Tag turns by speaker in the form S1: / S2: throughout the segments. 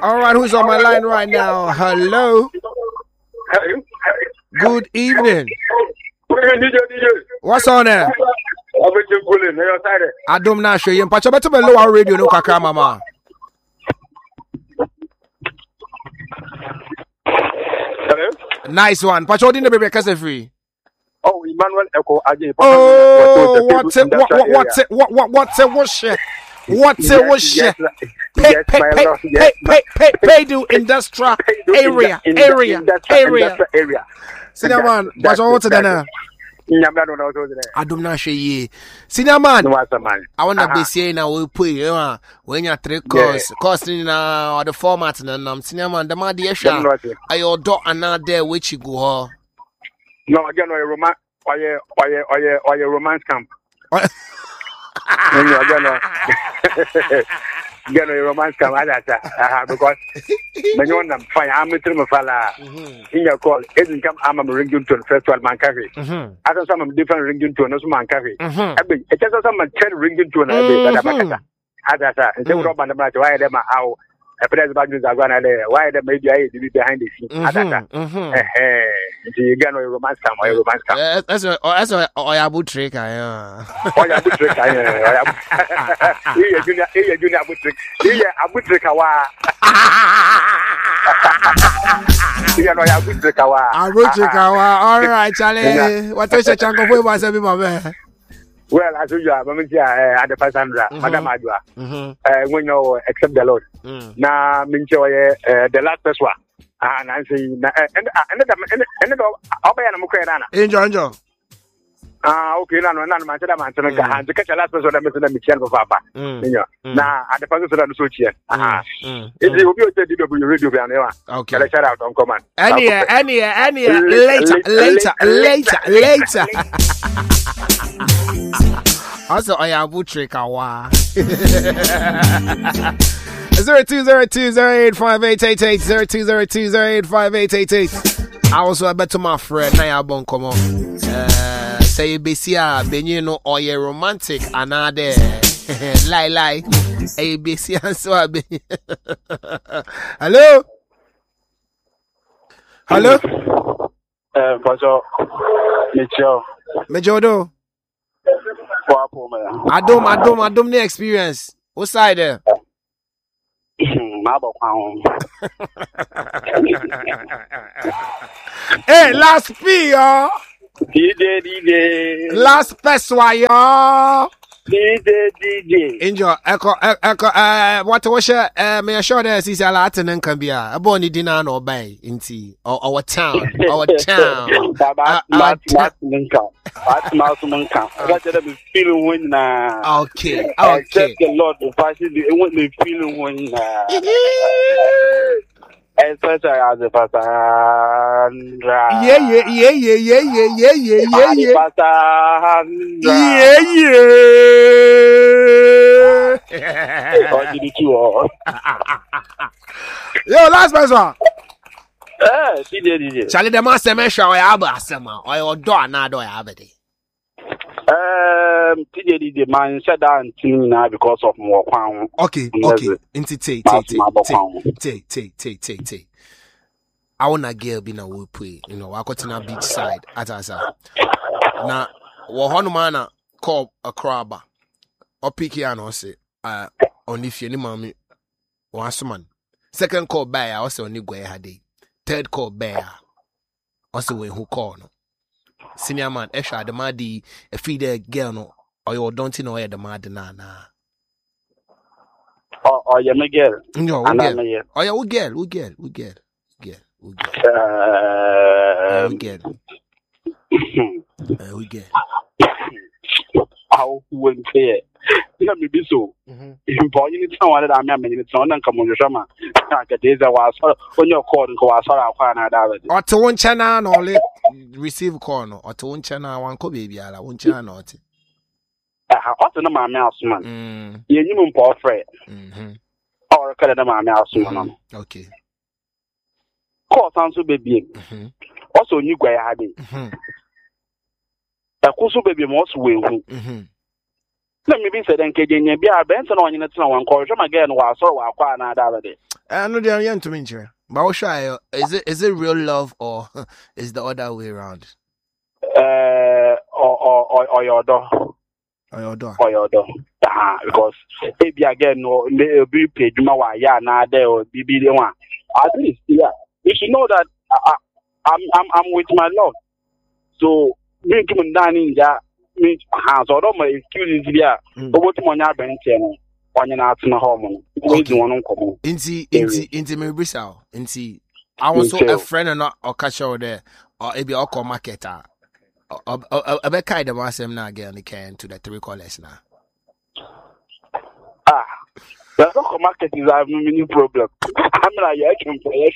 S1: All right, who's on my line right now? Hello. Good evening. What's on there? Adom na show you. Pacha beto me lower radio no kakra mama.
S2: Hello.
S1: Nice one. Pacha odin the baby kase free.
S2: Oh, Emmanuel Echo Aje.
S1: Oh, Pay do industrial area. Senior man, what's all to that? Adom na show ye. Senior man, I want to be saying now we put when you're 3 course in the format and senior man, the man the sha. Are your dog another which you go?
S2: No, again, or romance camp. Get a romance camp, because when you want them fire, I'm a fella in your call. It didn't come. I'm a ringing to the first one, man. Carry. I don't some different ringing to another man. Carry. It's just some 10 ringing to another. And they were up on the match. Why them out? A president are going to why the media is behind the scene. You get no romance camp or romance camp.
S1: That's a Oyabu trick.
S2: Oyabu trick. Junior Abu trick. Abu trick.
S1: Abu trick. All right, Charlie. What is your chunk of way was every moment?
S2: Well, as usual, at the Passandra, Madame Adwa, when you accept the Lord. Now, Mincho, the last person, and I say, and I'll be an Mukherana.
S1: Enjoy.
S2: Okay, no, man, to catch a last person that Mr. Michel of Papa. Now, at the person of the Sochi. If you will be a radio, okay, let's shout out on command. Later.
S1: Also, I have Butrick. 0202085888 0202085888. I also a better my friend. Now bon come on. Say Besia Benino or ye romantic another lie. A Besia so hello. Mejodo. Adom the experience. What side there? Hey, last P, y'all. DJ. Last Peswa, y'all.
S2: DJ.
S1: Enjoy. Echo. What was your may I show that is a Latin and can be a bonny dinner or bay into our town.
S2: That's feeling when
S1: okay.
S2: The Lord will pass it. It won't be feeling when especially as a Passandra.
S1: Yeah. Yo, last person.
S2: DJ.
S1: Charlie, the master man show I have a summer or your door now do I have it.
S2: TJ man shut down team now because of more pound.
S1: Okay. Into take. I want a girl be na we pray. You know, I got to na beach side at us. Now, one man call a crabber. Or pick ya no say on if you any mommy once man. Second call by also only go ahead. Third call by also when who call no. Senior man, extra the madi a feeder girl no or you don't know where the mad na.
S2: Or you may girl.
S1: No, we girl. Oh yeah, we girl. We get.
S2: How wouldn't say it? Let me be so. Important it's not that I'm it's on and come on the summer. Days I was on your call and go as far as
S1: or to one channel or let receive corner or to one channel one could be a one channel.
S2: What's the man mouse man? You knew Paul Fred. Or a color man mouse man.
S1: Okay.
S2: Call sounds so baby. Also, new guy had it. A course baby most will.
S3: Let me be said and Kajin, be a Benson on your one call him again while so I quite another day.
S1: I know they are young to me, but I'll try. Is it real love or is the other way around?
S3: Or your door. Or your door. Because maybe again, no, be paid my ya now there or be the one. At least, yeah, you should know that I'm with my love. So, me to dining that means hands or my excuses here. But what my bench on your national home.
S1: Inti me brisao. Inti I want a friend or not or catch over there or maybe I'll call marketer. A bit kind of awesome now again can to the 3 callers now.
S3: There's no market is a mini problem. I'm like, I can play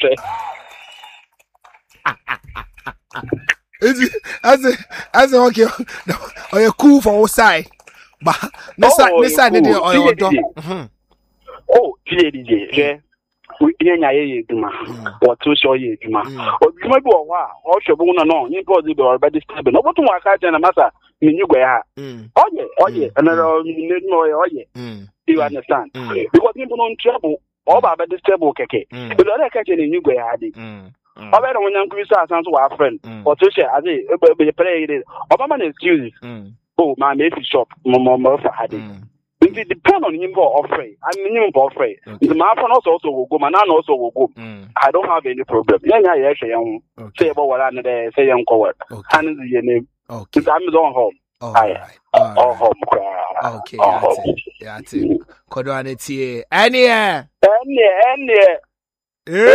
S1: it. As a okay, or you're cool for outside, but this side, or your dog.
S3: Oh, DJ, we ain't a duma or 2 show ye duma. Or you might go a while, or should no, impossible or by this time. No, what to my cat and a matter in you go. Oh, yeah, another no, you understand? Because people don't trouble all about this table, Keke. But other catching in you go. I better when I'm Chris to our friend or to share as a play. Obama excuses. Oh, my maybe shop, Mama Fahadi. It depends on him for offering. I mean, him for offering. The man also will go, man also will go. I don't have any problem. Yeah, say about what I'm there, say young coward. And your name. Okay. I'm on home.
S1: All right.
S3: Home.
S1: Okay. That's it. Kodwane tie. Any.